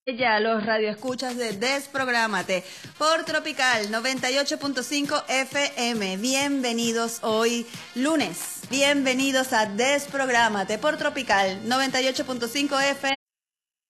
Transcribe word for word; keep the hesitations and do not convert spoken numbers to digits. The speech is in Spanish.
Ya los radioescuchas de Desprográmate por Tropical noventa y ocho punto cinco F M. Bienvenidos hoy lunes. Bienvenidos a Desprográmate por Tropical noventa y ocho punto cinco F M.